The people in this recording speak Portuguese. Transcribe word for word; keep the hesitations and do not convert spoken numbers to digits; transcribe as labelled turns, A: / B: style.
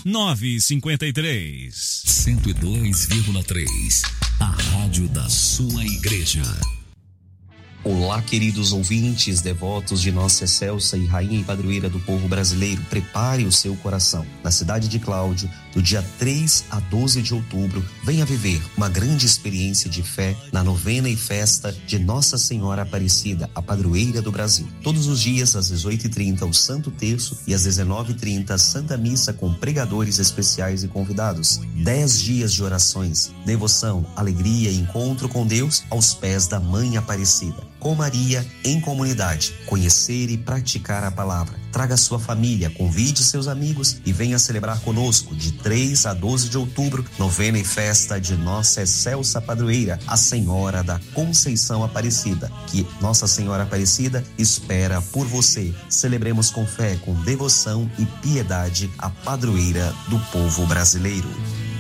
A: nove cinco três.
B: cento e dois vírgula três, a rádio da sua igreja.
C: Olá, queridos ouvintes, devotos de Nossa Excelsa e Rainha e Padroeira do povo brasileiro. Prepare o seu coração. Na cidade de Cláudio, do dia três a doze de outubro, venha viver uma grande experiência de fé na novena e festa de Nossa Senhora Aparecida, a Padroeira do Brasil. Todos os dias, às dezoito e trinta, o Santo Terço e às dezenove e trinta, a Santa Missa com pregadores especiais e convidados. Dez dias de orações, devoção, alegria e encontro com Deus aos pés da Mãe Aparecida. Com Maria, em comunidade, conhecer e praticar a palavra. Traga sua família, convide seus amigos e venha celebrar conosco de três a doze de outubro, novena e festa de Nossa Excelsa Padroeira, a Senhora da Conceição Aparecida, que Nossa Senhora Aparecida espera por você. Celebremos com fé, com devoção e piedade a padroeira do povo brasileiro.